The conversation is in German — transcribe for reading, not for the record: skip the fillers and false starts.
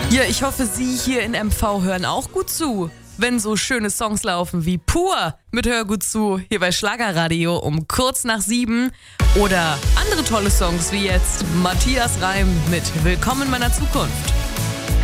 Ja, ich hoffe, Sie hier in MV hören auch gut zu. Wenn so schöne Songs laufen wie Pur mit Hör gut zu, hier bei Schlagerradio um kurz nach 7. Oder andere tolle Songs wie jetzt Matthias Reim mit Willkommen in meiner Zukunft.